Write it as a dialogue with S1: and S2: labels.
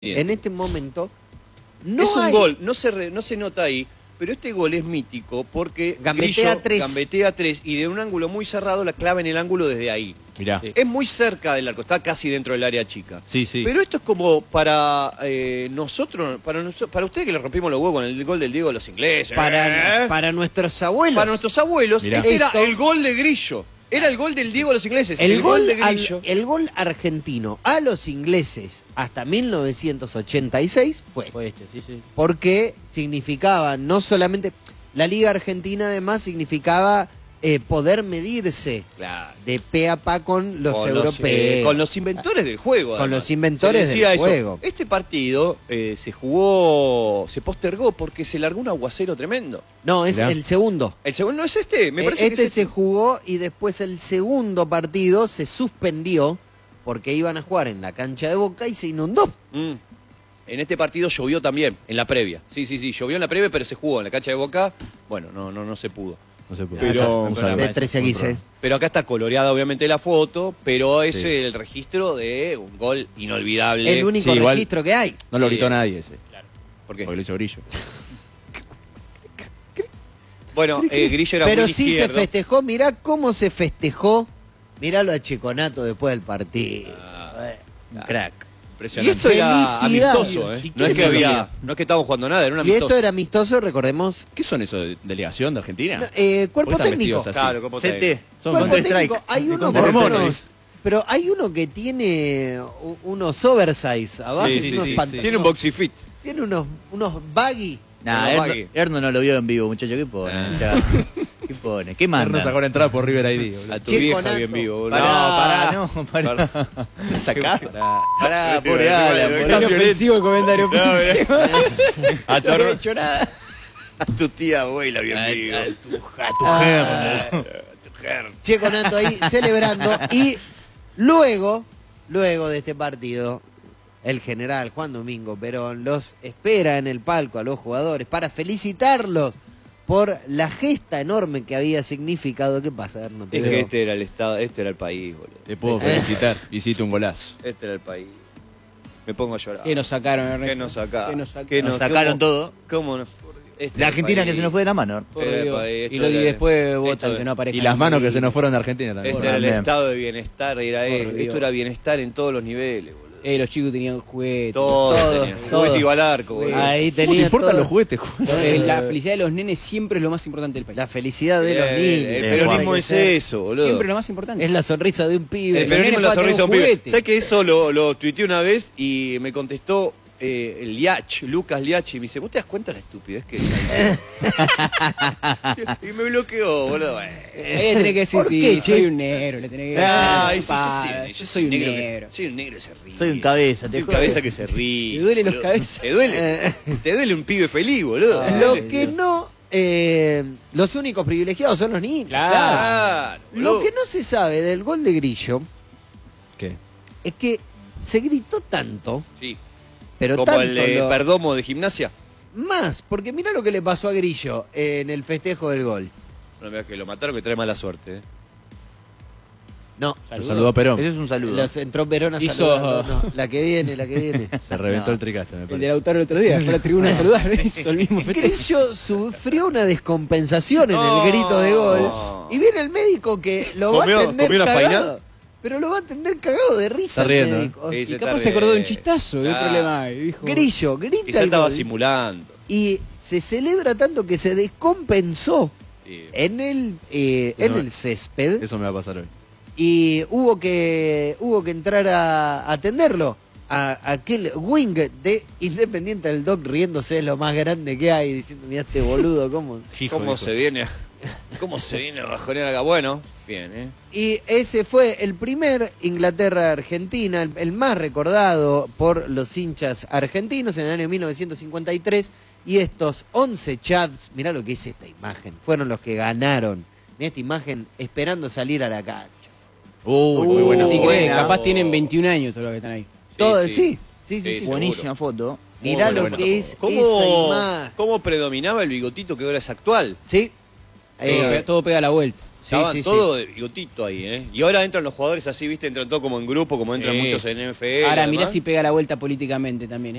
S1: en este momento no
S2: es un
S1: hay...
S2: gol, no se nota ahí, pero este gol es mítico porque
S1: Gambetea
S2: gambetea 3 y de un ángulo muy cerrado la clava en el ángulo desde ahí.
S3: Mirá.
S2: Sí. Es muy cerca del arco, está casi dentro del área chica.
S3: Sí, sí.
S2: Pero esto es como para nosotros, para ustedes que le rompimos los huevos con el gol del Diego a los ingleses.
S1: Para nuestros abuelos.
S2: Para nuestros abuelos,
S3: Mirá.
S2: este era el gol de Grillo. Era el gol del Diego a los ingleses.
S1: El gol
S2: de Grillo.
S1: el gol argentino a los ingleses hasta 1986 fue
S4: este, sí, sí.
S1: porque significaba no solamente... La Liga Argentina además significaba poder medirse
S2: Claro.
S1: de pe a pa con los europeos.
S2: Con los inventores del juego.
S1: Con
S2: además.
S1: los inventores
S2: Se decía
S1: del
S2: eso.
S1: juego.
S2: Este partido se postergó porque se largó un aguacero tremendo.
S1: No, es
S3: Mirá.
S1: el segundo.
S2: ¿El segundo no es este? Me parece
S1: Este
S2: que es
S1: se jugó y después el segundo partido se suspendió porque iban a jugar en la cancha de Boca y se inundó.
S2: En este partido llovió también, en la previa. Sí, llovió en la previa, pero se jugó en la cancha de Boca. Bueno, no se pudo.
S3: No se puede.
S2: Pero-
S1: De 13 a 15.
S2: Pero acá está coloreada obviamente la foto, pero es el registro de un gol inolvidable.
S1: El único
S3: Sí, igual-
S1: registro que hay.
S3: No lo gritó nadie ese.
S2: ¿Por qué?
S3: Porque lo hizo Grillo.
S2: Bueno, Grillo era
S1: Pero
S2: muy
S1: sí
S2: izquierdo.
S1: se festejó, mirá cómo se festejó. Miralo a Checonato después del partido.
S3: Un crack.
S2: Y
S3: Impresionante.
S2: esto era
S1: Felicidad.
S2: amistoso, ¿eh? No es que estábamos jugando nada, era un
S1: Y
S2: amistoso.
S1: esto era amistoso, recordemos.
S3: ¿Qué son eso? ¿Delegación de Argentina?
S1: Cuerpo
S3: ¿Por qué están
S1: técnico.
S3: vestidos así?
S2: Claro, ¿cómo
S4: CT.
S2: te-
S4: Son
S1: Cuerpo
S4: Counter
S1: técnico.
S4: Strike.
S1: Hay uno
S3: De
S1: con
S3: hormonas.
S1: unos... Pero hay uno que tiene unos oversize abajo.
S2: Sí,
S1: y
S2: sí,
S1: unos
S2: sí.
S1: pantalones.
S2: Tiene un boxy fit.
S1: Tiene unos baggy.
S4: Nah,
S2: Bueno,
S4: Erno,
S2: Bagui.
S4: Erno no lo vio en vivo, muchacho. ¿Qué pone? muchacho? ¿Qué pone? ¿Qué
S3: No
S4: manda?
S3: sacó la entrada por River ID.
S2: A tu
S1: Che,
S2: vieja
S1: Conato.
S2: bien vivo, boludo.
S4: Pará, Sacá. Pará, pobre Alan.
S2: Está
S4: Pobre
S5: ofensivo el comentario ofensivo.
S2: A tu,
S4: No he hecho nada.
S2: a tu tía abuela bien vivo.
S1: Ah, Checonato ahí celebrando. Y luego de este partido, el general Juan Domingo Perón los espera en el palco a los jugadores para felicitarlos por la gesta enorme que había significado. ¿Qué pasa, Erno? Te
S2: Es que
S1: veo.
S2: este era el estado, este era el país, boludo.
S3: Te puedo felicitar. Hiciste un golazo.
S2: Este era el país. Me pongo a llorar.
S5: ¿Qué nos sacaron, Ernesto?
S2: ¿Qué nos sacaron?
S5: ¿Qué nos sacaron?
S2: ¿Qué
S4: Nos sacaron todo.
S2: ¿Cómo nos? Este
S4: La
S2: era el
S4: Argentina
S2: país.
S4: que se nos fue de la mano.
S5: Por
S2: Era el
S5: Dios.
S2: país,
S5: Y,
S2: esto
S5: y
S2: era-
S5: después votan
S2: esto-
S5: que no aparezcan.
S3: Y las manos que
S5: en
S3: se nos fueron de Argentina también.
S2: Este era el
S4: También.
S2: estado de bienestar, era esto
S5: Dios.
S2: era bienestar en todos los niveles, boludo.
S5: Los chicos tenían juguetes.
S2: Todo,
S1: todo,
S2: tenían.
S1: todo.
S2: Juguete iba al arco, boludo.
S1: Ahí
S3: ¿Cómo te
S1: tenía
S3: importan
S1: todo.
S3: los juguetes?
S5: La felicidad de los nenes siempre es lo más importante del país.
S1: La felicidad de los niños.
S2: El peronismo
S1: Tiene que
S2: es
S1: ser.
S2: eso, boludo.
S5: Siempre lo más importante.
S1: Es la sonrisa de un pibe.
S2: El peronismo es
S5: nenes
S2: la
S5: pueden
S2: sonrisa de un
S5: tener un
S2: pibe.
S5: juguete.
S2: ¿Sabes que eso lo tuiteé una vez y me contestó el Liach, Lucas Liach, y me dice, ¿vos te das cuenta de la estupidez que y me bloqueó, boludo.
S5: Ahí le tenés que decir,
S1: ¿Por
S5: sí,
S1: qué, che?
S5: soy un negro, le tenés que decir.
S2: Ay,
S5: "Pa, yo soy un negro.
S2: Soy un negro que se ríe.
S4: Soy un cabeza, te
S2: Soy un
S4: juro.
S2: cabeza que se ríe.
S5: Te duelen los
S2: boludo.
S5: cabezas.
S2: Te duele un pibe feliz, boludo.
S1: Lo que no... los únicos privilegiados son los niños.
S2: Claro,
S1: Lo
S2: boludo.
S1: que no se sabe del gol de Grillo
S3: ¿Qué?
S1: es que se gritó tanto,
S2: Sí.
S1: pero
S2: Como
S1: tanto
S2: el de
S1: lo-
S2: Perdomo de gimnasia.
S1: más, porque mirá lo que le pasó a Grillo en el festejo del gol.
S2: No me que lo mataron, que trae mala suerte.
S1: No,
S3: Lo saludó a Perón.
S4: Ese es un saludo.
S1: los entró Perón a
S5: Hizo-
S1: saludar. No, la que viene, la que viene.
S3: Se reventó
S4: No.
S3: el tricaste, me
S5: El de
S3: parece.
S5: Lautaro el otro día, fue a la tribuna a saludar, hizo el mismo festejo.
S1: Grillo sufrió una descompensación en
S2: No.
S1: el grito de gol. Y viene el médico que lo va a atender
S2: ¿Comió una
S1: cagado.
S2: faina?
S1: Pero lo va a atender cagado de risa
S3: Está
S1: el
S3: riendo,
S1: médico.
S2: Sí,
S5: Y
S2: se
S5: capaz
S2: está
S5: se acordó de un
S2: riendo.
S5: chistazo, ¿qué
S2: Claro.
S5: problema hay? Dijo,
S1: Grillo, grita
S2: Quizá
S1: el
S2: estaba
S1: gol.
S2: simulando.
S1: Y se celebra tanto que se descompensó
S2: Sí.
S1: en el césped
S3: Eso me va a pasar hoy.
S1: y hubo que entrar a atenderlo. A aquel wing de Independiente del Doc riéndose es lo más grande que hay, diciendo, mira este boludo, ¿cómo?
S2: ¿Cómo se viene? ¿Cómo se viene a rajonear acá? Bueno, bien, ¿eh?
S1: Y ese fue el primer Inglaterra-Argentina, el más recordado por los hinchas argentinos en el año 1953. Y estos 11 Chads, mirá lo que es esta imagen, fueron los que ganaron. Mirá esta imagen esperando salir a la cancha.
S3: Muy buena.
S5: Sí,
S4: buena.
S5: que capaz tienen 21 años todos los que están ahí.
S1: Todo,
S2: sí.
S1: sí.
S2: Sí,
S4: Buenísima foto.
S1: Mirá
S2: Muy
S1: lo
S2: buena
S1: que es
S2: foto.
S1: esa imagen.
S2: ¿Cómo predominaba el bigotito que ahora es actual?
S1: Sí.
S5: Todo pega la vuelta.
S2: Estaban
S1: sí,
S2: todos de bigotito ahí, ¿eh? Y ahora entran los jugadores así, ¿viste? Entran todos como en grupo, como entran
S5: Sí.
S2: muchos en NFL.
S5: Ahora mirá
S2: además.
S5: si pega la vuelta políticamente también, ¿eh?